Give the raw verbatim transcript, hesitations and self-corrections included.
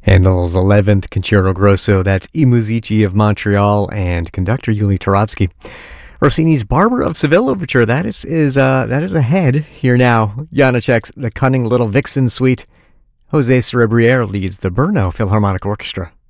Handel's eleventh Concerto Grosso, that's I Musici of Montreal, and conductor Yuli Turovsky. Rossini's Barber of Seville overture, that is, is, uh, that is ahead here now. Janacek's The Cunning Little Vixen Suite. Jose Cerebriere leads the Brno Philharmonic Orchestra.